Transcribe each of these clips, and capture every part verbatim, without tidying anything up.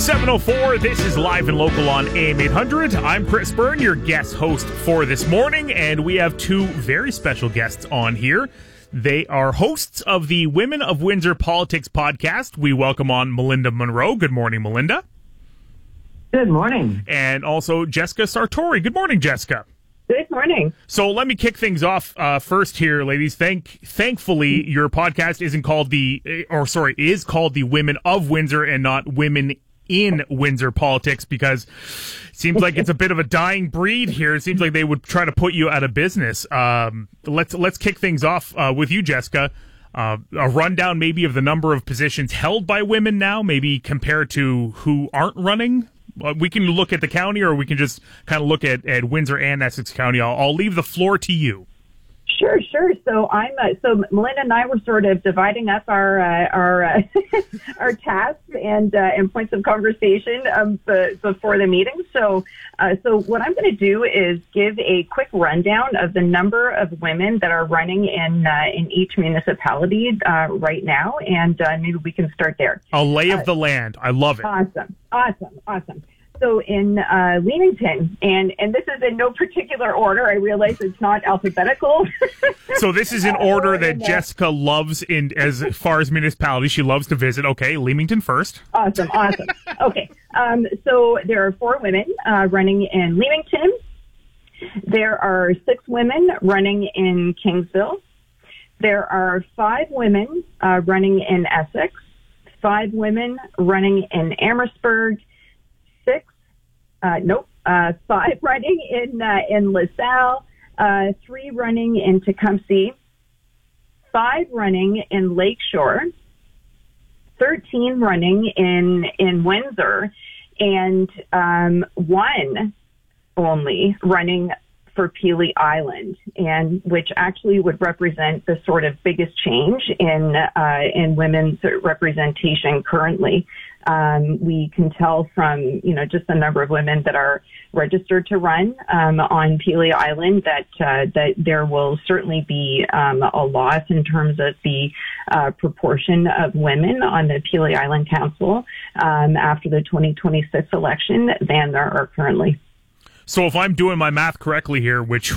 seven oh four, this is Live and Local on A M eight hundred. I'm Chris Byrne, your guest host for this morning, and we have two very special guests on here. They are hosts of the Women of Windsor Politics podcast. We welcome on Melinda Monroe. Good morning, Melinda. Good morning. And also Jessica Sartori. Good morning, Jessica. Good morning. So let me kick things off uh, first here, ladies. Thank, thankfully, your podcast isn't called the, or sorry, is called the Women of Windsor and not Women in Windsor Politics, because it seems like it's a bit of a dying breed here. It seems like they would try to put you out of business. Um, let's let's kick things off uh, with you, Jessica. Uh, a rundown maybe of the number of positions held by women now, maybe compared to who aren't running. Uh, we can look at the county, or we can just kind of look at, at Windsor and Essex County. I'll, I'll leave the floor to you. Sure, sure. So I'm uh, so Melinda and I were sort of dividing up our uh, our uh, our tasks and uh, and points of conversation um, b- before the meeting. So uh, so what I'm going to do is give a quick rundown of the number of women that are running in uh, in each municipality uh, right now, and uh, maybe we can start there. A lay of uh, the land. I love it. Awesome, awesome, awesome. So in uh, Leamington, and, and this is in no particular order. I realize it's not alphabetical. So this is in order that Jessica loves in as far as municipalities. She loves to visit. Okay, Leamington first. Awesome, awesome. Okay, um, so there are four women uh, running in Leamington. There are six women running in Kingsville. There are five women uh, running in Essex, five women running in Amherstburg, six, uh, nope, uh, five running in uh, in LaSalle, uh, three running in Tecumseh, five running in Lakeshore, thirteen running in in Windsor, and um, one only running for Pelee Island, and which actually would represent the sort of biggest change in uh, in women's representation currently. Um, we can tell from, you know, just the number of women that are registered to run um, on Pelee Island that uh, that there will certainly be um, a loss in terms of the uh, proportion of women on the Pelee Island Council um, after the twenty twenty-six election than there are currently. So if I'm doing my math correctly here, which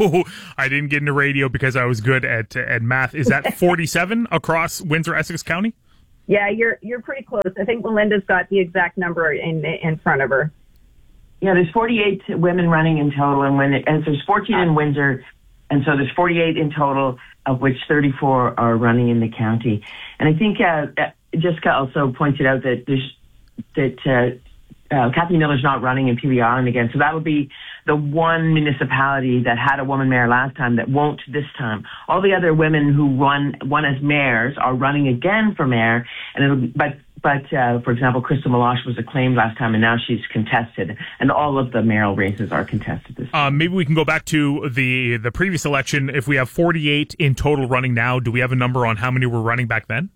I didn't get into radio because I was good at at math, is that forty-seven across Windsor, Essex County? Yeah, you're you're pretty close. I think Melinda's got the exact number in in front of her. Yeah, there's forty-eight women running in total, and when and so there's fourteen in Windsor, and so there's forty-eight in total, of which thirty-four are running in the county. And I think uh, Jessica also pointed out that there's that. Uh, Uh, Kathy Miller's not running in Pelee Island again, so that will be the one municipality that had a woman mayor last time that won't this time. All the other women who run won as mayors are running again for mayor, and it'll. But but uh, for example, Crystal Meloche was acclaimed last time, and now she's contested, and all of the mayoral races are contested this time. Uh, maybe we can go back to the the previous election. If we have forty-eight in total running now, do we have a number on how many were running back then?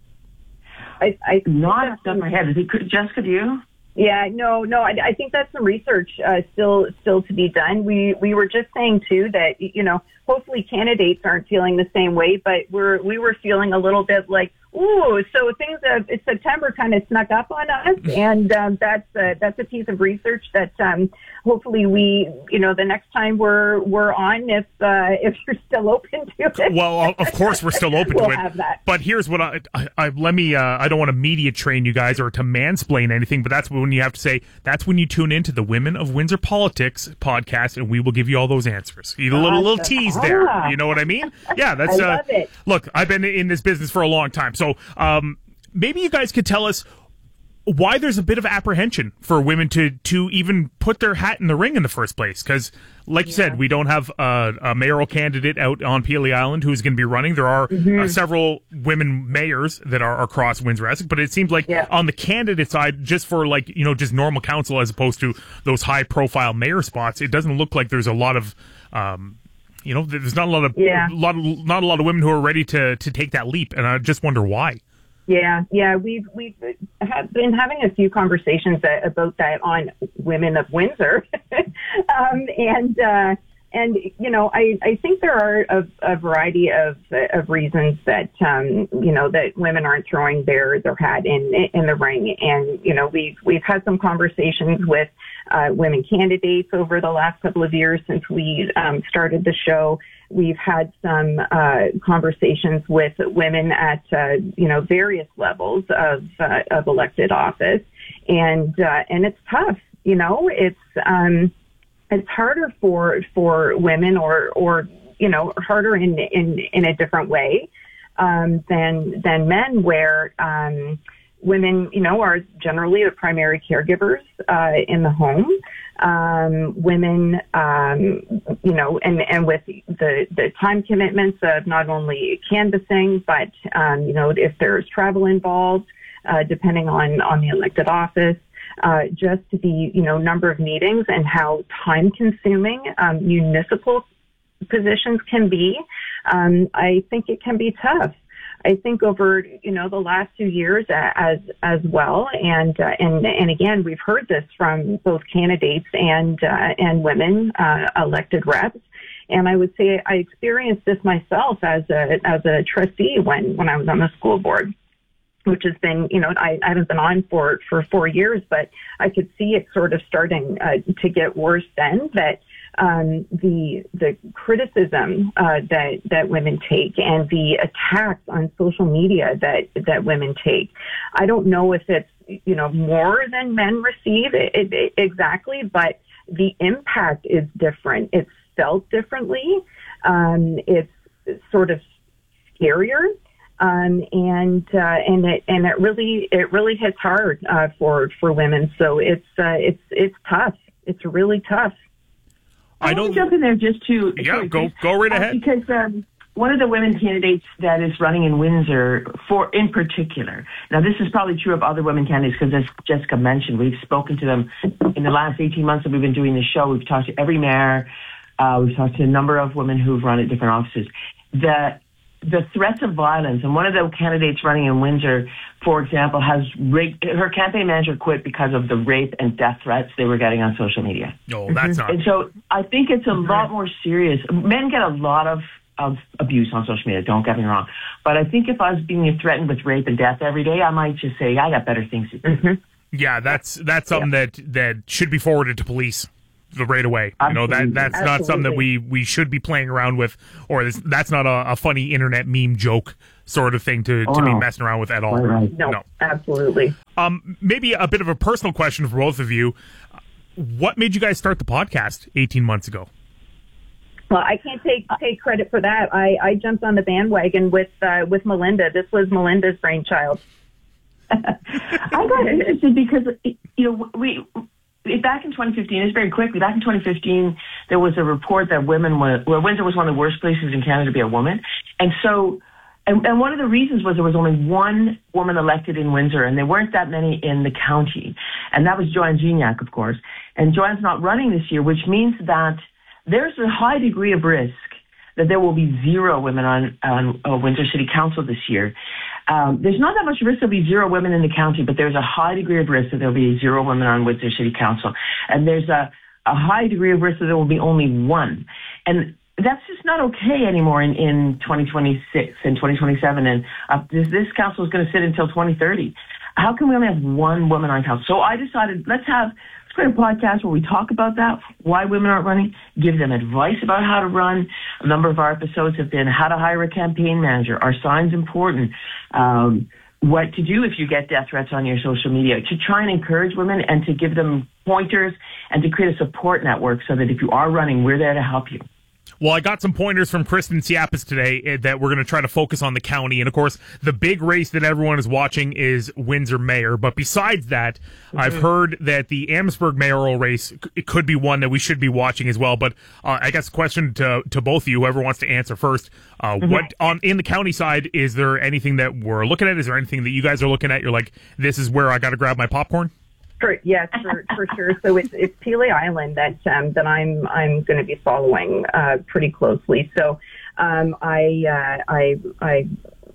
I, I not off the top of my head. Is it, Jessica, do you? Yeah, no, no. I, I think that's some research uh, still still to be done. We we were just saying too that, you know, hopefully candidates aren't feeling the same way, but we're we were feeling a little bit like, ooh, so things of September kind of snuck up on us, and um, that's uh, that's a piece of research that um, hopefully we, you know, the next time we're we're on, if uh, if you're still open to it. Well, of course we're still open we'll to it. Have that. But here's what I, I, I let me. Uh, I don't want to media train you guys or to mansplain anything, but that's when you have to say. That's when you tune into the Women of Windsor Politics podcast, and we will give you all those answers. You a little little tease there. Ah. You know what I mean? Yeah, that's. I love uh, it. Look, I've been in this business for a long time. So um, maybe you guys could tell us why there's a bit of apprehension for women to, to even put their hat in the ring in the first place. Because, like you Yeah. said, we don't have a, a mayoral candidate out on Pelee Island who's going to be running. There are Mm-hmm. uh, several women mayors that are across Windsor Essex, but it seems like Yeah. on the candidate side, just for like, you know, just normal council as opposed to those high profile mayor spots, it doesn't look like there's a lot of, um, you know, there's not a lot of, Yeah. lot of, not a lot of women who are ready to, to take that leap. And I just wonder why. Yeah, yeah, we've we've have been having a few conversations that, about that on Women of Windsor, um, and uh, and, you know, I, I think there are a, a variety of, of reasons that, um, you know, that women aren't throwing their, their hat in, in the ring. And, you know, we've, we've had some conversations with, uh, women candidates over the last couple of years since we, um, started the show. We've had some, uh, conversations with women at, uh, you know, various levels of, uh, of elected office. And, uh, and it's tough, you know, it's, um, it's harder for for women, or or you know, harder in in in a different way um, than than men, where um, women, you know, are generally the primary caregivers uh, in the home. Um, women, um, you know, and and with the the time commitments of not only canvassing, but um, you know, if there's travel involved, uh, depending on on the elected office. Uh, just the, you know, number of meetings and how time-consuming um, municipal positions can be, um, I think it can be tough. I think over, you know, the last two years as as well, and uh, and and again, we've heard this from both candidates and uh, and women uh, elected reps. And I would say I experienced this myself as a as a trustee when when I was on the school board, which has been, you know, I, I haven't been on for, for four years, but I could see it sort of starting uh, to get worse then, that um, the the criticism uh, that that women take and the attacks on social media that, that women take, I don't know if it's, you know, more than men receive it, it, it, exactly, but the impact is different. It's felt differently. Um, it's sort of scarier. Um, and, uh, and it, and it really, it really hits hard, uh, for, for women. So it's, uh, it's, it's tough. It's really tough. I, I don't jump in there just to, yeah, sorry, go, go right uh, ahead. Because, um, one of the women candidates that is running in Windsor for, in particular, now this is probably true of other women candidates because as Jessica mentioned, we've spoken to them in the last eighteen months that we've been doing this show. We've talked to every mayor. Uh, we've talked to a number of women who've run at different offices. The, The threats of violence, and one of the candidates running in Windsor, for example, has rape, her campaign manager quit because of the rape and death threats they were getting on social media. No, that's not. And so I think it's a lot more serious. Men get a lot of, of abuse on social media, don't get me wrong. But I think if I was being threatened with rape and death every day, I might just say, I got better things to do. Mm-hmm. Yeah, that's that's something yeah. that, that should be forwarded to police. Right away. You know, that that's Absolutely. not something that we, we should be playing around with, or this, that's not a, a funny internet meme joke sort of thing to, oh, to no. be messing around with at all. Right, right. No, no, absolutely. Um, maybe a bit of a personal question for both of you. What made you guys start the podcast eighteen months ago? Well, I can't take take credit for that. I, I jumped on the bandwagon with uh, with Melinda. This was Melinda's brainchild. I got interested because, you know, we... Back in twenty fifteen, it's very quickly, back in twenty fifteen, there was a report that women were, well, Windsor was one of the worst places in Canada to be a woman. And so, and, and one of the reasons was there was only one woman elected in Windsor, and there weren't that many in the county. And that was Joanne Gignac, of course. And Joanne's not running this year, which means that there's a high degree of risk that there will be zero women on, on uh, Windsor City Council this year. Um, there's not that much risk there'll be zero women in the county, but there's a high degree of risk that there'll be zero women on Windsor City Council. And there's a, a high degree of risk that there will be only one. And that's just not okay anymore in, in twenty twenty-six and twenty twenty-seven. And uh, this, this council is going to sit until twenty thirty. How can we only have one woman on council? So I decided, let's have let's create a podcast where we talk about that, why women aren't running, give them advice about how to run. A number of our episodes have been how to hire a campaign manager, are signs important, um, what to do if you get death threats on your social media, to try and encourage women and to give them pointers and to create a support network so that if you are running, we're there to help you. Well, I got some pointers from Kristen Siapas today that we're going to try to focus on the county. And, of course, the big race that everyone is watching is Windsor Mayor. But besides that, mm-hmm. I've heard that the Amherstburg mayoral race it could be one that we should be watching as well. But uh, I guess a question to, to both of you, whoever wants to answer first. Uh, mm-hmm. What on in the county side, is there anything that we're looking at? Is there anything that you guys are looking at? You're like, this is where I got to grab my popcorn? For, yes, for, for sure. So it's it's Pelee Island that um, that I'm I'm going to be following uh, pretty closely. So um, I uh, I I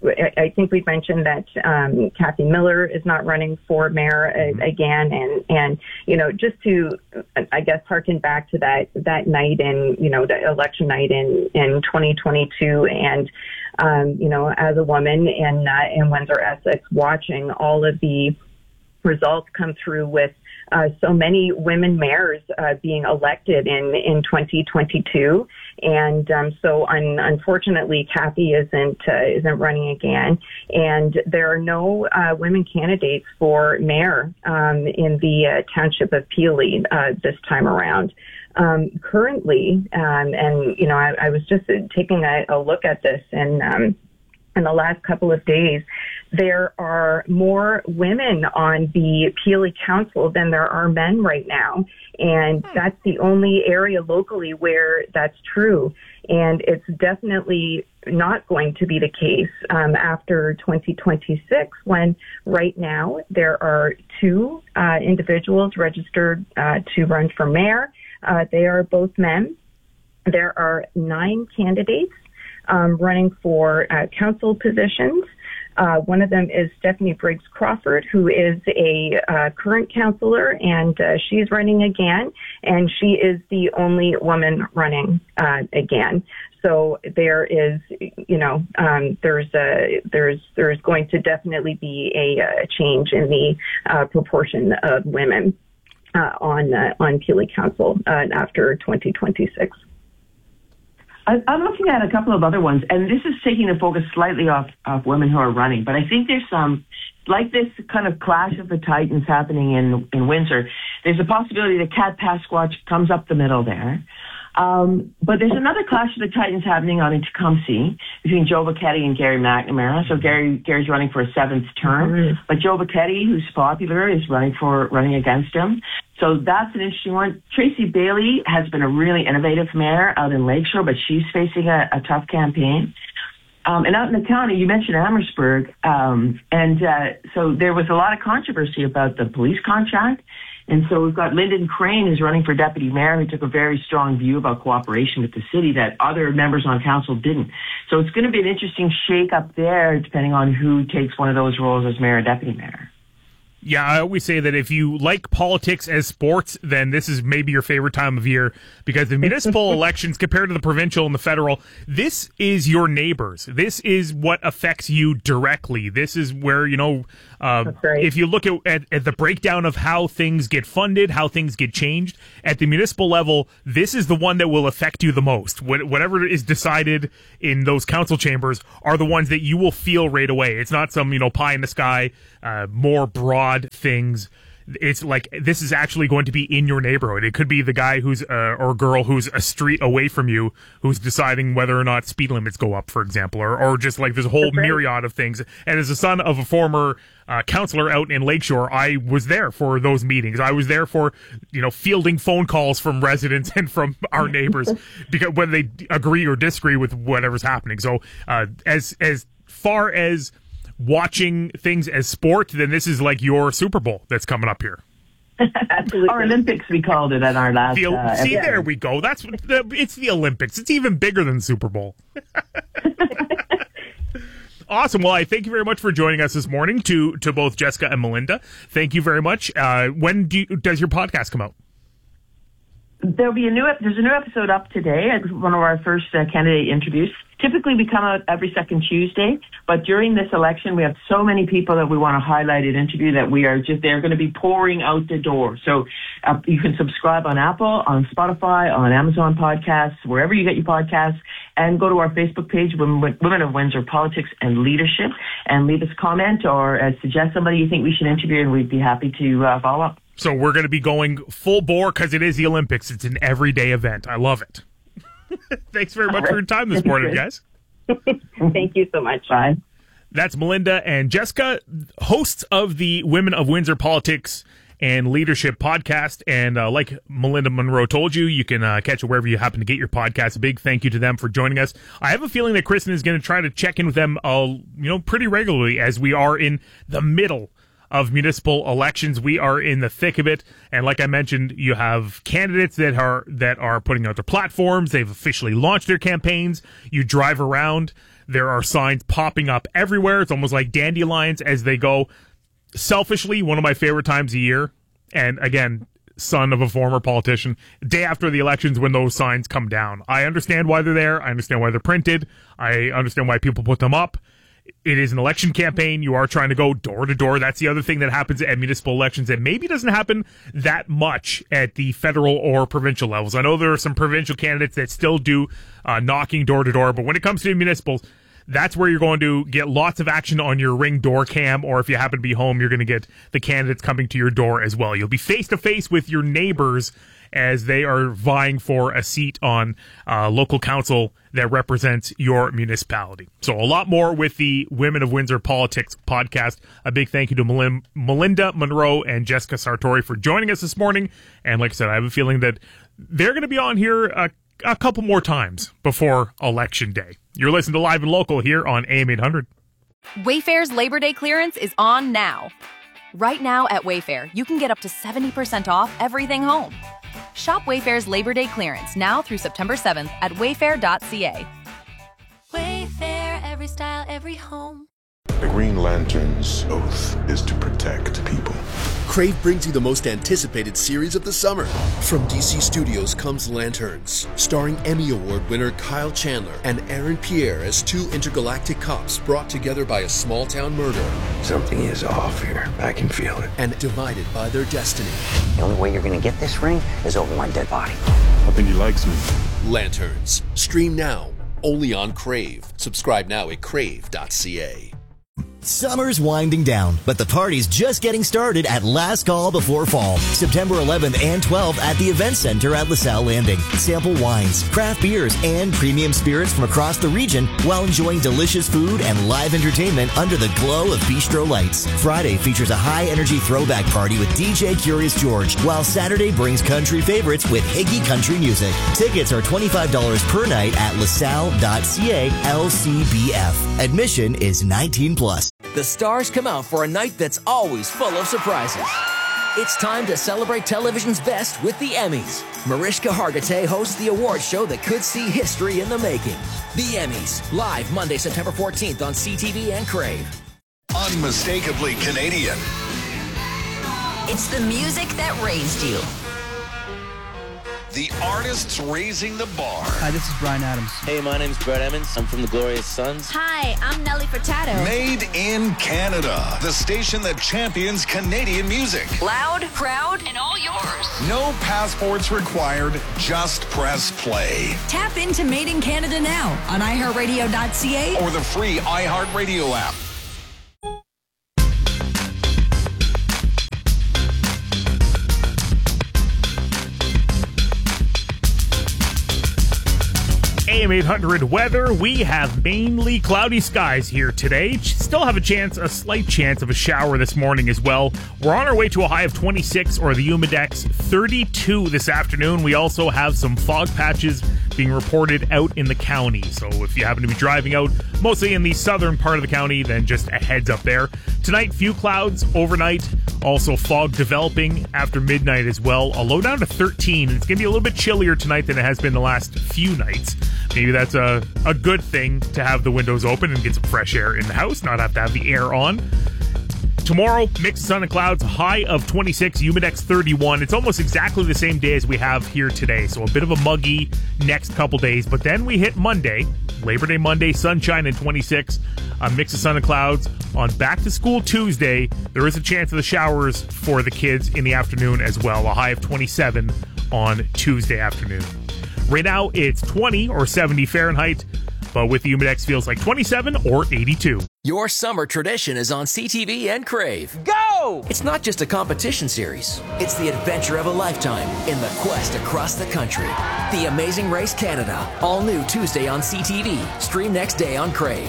I think we've mentioned that um, Kathy Miller is not running for mayor uh, again, and and you know, just to I guess harken back to that that night in you know the election night in in twenty twenty-two, and um, you know, as a woman in uh, in Windsor, Essex, watching all of the results come through with uh, so many women mayors uh, being elected in, in twenty twenty-two. And um, so un- unfortunately, Kathy isn't uh, isn't running again. And there are no uh, women candidates for mayor um, in the uh, township of Peel uh, this time around. Um, currently, um, and, you know, I, I was just taking a, a look at this, and um, in the last couple of days, there are more women on the Peel Council than there are men right now. And that's the only area locally where that's true. And it's definitely not going to be the case um, after twenty twenty-six, when right now there are two uh, individuals registered uh, to run for mayor. Uh, they are both men. There are nine candidates um, running for uh, council positions. Uh, one of them is Stephanie Briggs Crawford, who is a uh, current councillor, and uh, she's running again, and she is the only woman running uh, again. So there is, you know, um, there's a, there's there's going to definitely be a, a change in the uh, proportion of women uh, on uh, on Peel Council uh, after twenty twenty-six. I'm looking at a couple of other ones, and this is taking the focus slightly off, off women who are running. But I think there's some, like this kind of clash of the titans happening in, in Windsor. There's a possibility that Kat Pasquatch comes up the middle there. Um, but there's another clash of the titans happening on in Tecumseh between Joe Buchetti and Gary McNamara. So Gary Gary's running for a seventh term, mm-hmm. but Joe Buchetti, who's popular, is running for running against him. So that's an interesting one. Tracy Bailey has been a really innovative mayor out in Lakeshore, but she's facing a, a tough campaign. Um, and out in the county, you mentioned Amherstburg, um, and uh, so there was a lot of controversy about the police contract. And so we've got Lyndon Crane, who's running for deputy mayor, who took a very strong view about cooperation with the city that other members on council didn't. So it's going to be an interesting shake up there, depending on who takes one of those roles as mayor or deputy mayor. Yeah, I always say that if you like politics as sports, then this is maybe your favorite time of year, because the municipal elections compared to the provincial and the federal, this is your neighbors. This is what affects you directly. This is where, you know, uh, right. if you look at, at, at the breakdown of how things get funded, how things get changed, at the municipal level, this is the one that will affect you the most. What, whatever is decided in those council chambers are the ones that you will feel right away. It's not some, you know, pie in the sky, uh, more broad things. It's like this is actually going to be in your neighborhood. It could be the guy who's uh, or girl who's a street away from you who's deciding whether or not speed limits go up, for example, or or just like this whole right. myriad of things. And as a son of a former uh, counselor out in Lakeshore, I was there for those meetings. I was there for, you know, fielding phone calls from residents and from our neighbors because whether they agree or disagree with whatever's happening. So uh, as as far as watching things as sport, then this is like your Super Bowl that's coming up here. Absolutely. Or Olympics, we called it at our last. The, uh, see, episode. there we go. That's what the, it's the Olympics. It's even bigger than the Super Bowl. Awesome. Well, I thank you very much for joining us this morning to to both Jessica and Melinda. Thank you very much. Uh, when do you, does your podcast come out? There'll be a new. There's a new episode up today. It's one of our first uh, candidate interviews. Typically, we come out every second Tuesday, but during this election, we have so many people that we want to highlight and interview that we are just they're going to be pouring out the door. So uh, you can subscribe on Apple, on Spotify, on Amazon Podcasts, wherever you get your podcasts, and go to our Facebook page, Women, Women of Windsor Politics and Leadership, and leave us a comment or uh, suggest somebody you think we should interview, and we'd be happy to uh, follow up. So we're going to be going full bore because it is the Olympics. It's an everyday event. I love it. Thanks very much right. for your time this morning, guys. Thank you so much. Bye. That's Melinda and Jessica, hosts of the Women of Windsor Politics and Leadership podcast. And uh, like Melinda Monroe told you, you can uh, catch it wherever you happen to get your podcast. A big thank you to them for joining us. I have a feeling that Kristen is going to try to check in with them, uh, you know, pretty regularly as we are in the middle of municipal elections. We are in the thick of it, and like I mentioned, you have candidates that are that are putting out their platforms. They've officially launched their campaigns. You drive around There are signs popping up everywhere. It's almost like dandelions as they go. Selfishly, one of my favorite times a year, and again, son of a former politician, day after the elections when those signs come down. I understand why they're there. I understand why they're printed. I understand why people put them up. It is an election campaign. You are trying to go door to door. That's the other thing that happens at municipal elections that maybe doesn't happen that much at the federal or provincial levels. I know there are some provincial candidates that still do uh, knocking door to door, but when it comes to municipals, that's where you're going to get lots of action on your Ring door cam, or if you happen to be home, you're going to get the candidates coming to your door as well. You'll be face to face with your neighbors as they are vying for a seat on uh, local council that represents your municipality. So a lot more with the Women of Windsor Politics podcast. A big thank you to Melin- Melinda Monroe and Jessica Sartori for joining us this morning. And like I said, I have a feeling that they're going to be on here a, a couple more times before Election Day. You're listening to Live and Local here on A M eight hundred. Wayfair's Labor Day clearance is on now. Right now at Wayfair, you can get up to seventy percent off everything home. Shop Wayfair's Labor Day clearance now through September seventh at wayfair dot c a. Wayfair, every style, every home. The Green Lantern's oath is to protect people. Crave brings you the most anticipated series of the summer. From D C Studios comes Lanterns, starring Emmy Award winner Kyle Chandler and Aaron Pierre as two intergalactic cops brought together by a small-town murder. Something is off here. I can feel it. And divided by their destiny. The only way you're going to get this ring is over my dead body. I think he likes me. Lanterns. Stream now. Only on Crave. Subscribe now at crave dot c a. Summer's winding down, but the party's just getting started at Last Call Before Fall. September eleventh and twelfth at the Event Center at LaSalle Landing. Sample wines, craft beers, and premium spirits from across the region while enjoying delicious food and live entertainment under the glow of bistro lights. Friday features a high-energy throwback party with D J Curious George, while Saturday brings country favorites with Higgy Country Music. Tickets are twenty-five dollars per night at lasalle dot c a L C B F. Admission is nineteen plus. The stars come out for a night that's always full of surprises. It's time to celebrate television's best with the Emmys. Mariska Hargitay hosts the award show that could see history in the making. The Emmys, live Monday, September fourteenth on C T V and Crave. Unmistakably Canadian. It's the music that raised you. The artists raising the bar. Hi, this is Bryan Adams. Hey, my name's Brett Emmons. I'm from the Glorious Sons. Hi, I'm Nelly Furtado. Made in Canada. The station that champions Canadian music. Loud, proud, and all yours. No passports required. Just press play. Tap into Made in Canada now on i heart radio dot c a or the free iHeartRadio app. A M eight hundred weather. We have mainly cloudy skies here today. Still have a chance, a slight chance of a shower this morning as well. We're on our way to a high of twenty-six, or the Humidex thirty-two this afternoon. We also have some fog patches being reported out in the county. So if you happen to be driving out, mostly in the southern part of the county, then just a heads up there. Tonight, few clouds overnight. Also fog developing after midnight as well. A low down to thirteen. It's going to be a little bit chillier tonight than it has been the last few nights. Maybe that's a, a good thing to have the windows open and get some fresh air in the house, not have to have the air on. Tomorrow, mix of sun and clouds, high of twenty-six, Humidex thirty-one. It's almost exactly the same day as we have here today, so a bit of a muggy next couple days. But then we hit Monday, Labor Day Monday, sunshine and twenty-six, a mix of sun and clouds. On Back to School Tuesday, there is a chance of the showers for the kids in the afternoon as well, a high of twenty-seven on Tuesday afternoon. Right now, it's twenty or seventy Fahrenheit, but with the Humidex feels like twenty-seven or eighty-two. Your summer tradition is on C T V and Crave. Go! It's not just a competition series. It's the adventure of a lifetime in the quest across the country. The Amazing Race Canada. All new Tuesday on C T V. Stream next day on Crave.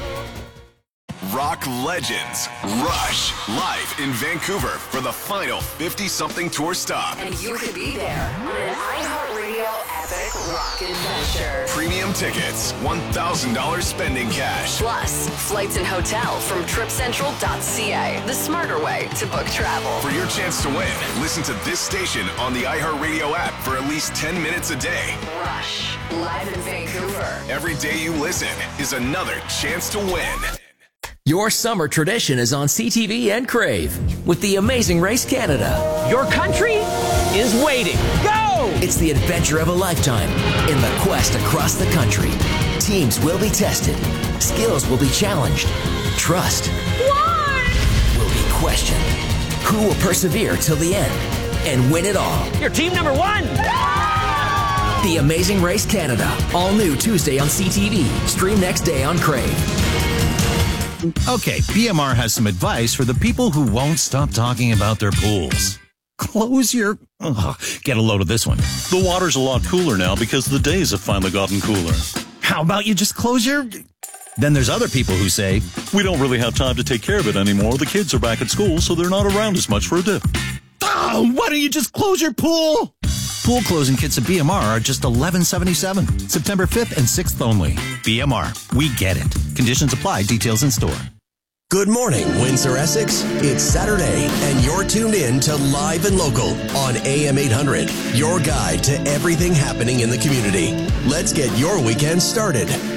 Rock legends Rush live in Vancouver for the final fifty-something tour stop. And you could be there on an iHeartRadio app. epic rock adventure. Premium tickets, one thousand dollars spending cash. Plus, flights and hotel from trip central dot c a, the smarter way to book travel. For your chance to win, listen to this station on the iHeartRadio app for at least ten minutes a day. Rush, live in Vancouver. Every day you listen is another chance to win. Your summer tradition is on C T V and Crave with The Amazing Race Canada. Your country is waiting. Go! It's the adventure of a lifetime in the quest across the country. Teams will be tested. Skills will be challenged. Trust What? will be questioned. Who will persevere till the end and win it all? You're team number one! The Amazing Race Canada. All new Tuesday on C T V. Stream next day on Crave. Okay, B M R has some advice for the people who won't stop talking about their pools. Close your... Oh, get a load of this one. The water's a lot cooler now because the days have finally gotten cooler. How about you just close your... Then there's other people who say, we don't really have time to take care of it anymore. The kids are back at school, so they're not around as much for a dip. Oh, why don't you just close your pool? Pool closing kits at B M R are just eleven seventy-seven. September fifth and sixth only. B M R, we get it. Conditions apply. Details in store. Good morning, Windsor, Essex. It's Saturday, and you're tuned in to Live and Local on A M eight hundred, your guide to everything happening in the community. Let's get your weekend started.